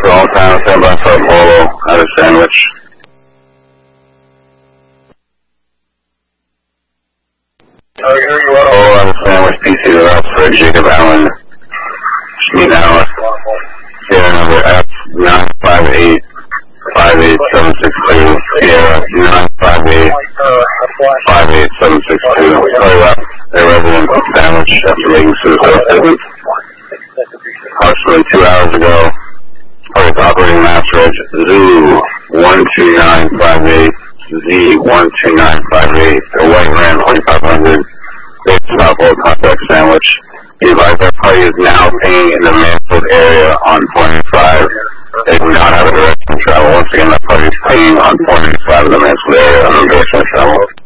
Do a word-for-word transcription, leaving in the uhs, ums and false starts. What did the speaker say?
All town, stand by for Polo, out of Sandwich. Oh, here you are. Polo, out of Sandwich, P C to route for Jacob Allen. Meet now. Sierra number F nine five eight five eight seven six two. Sierra nine five eight five eight seven six two. Sorry left. Their resident of Sandwich after making suicide statements. Approximately two hours ago. Target operating mass reg Zulu one two nine five eight Z one two nine five eight. The white ram twenty-five hundred. Based stop all contact Sandwich. The advisor party is now paying in the Mansfield area on point five. They do not have a direction of travel. Once again, that party is paying on point five in the Mansfield area on the direction of travel.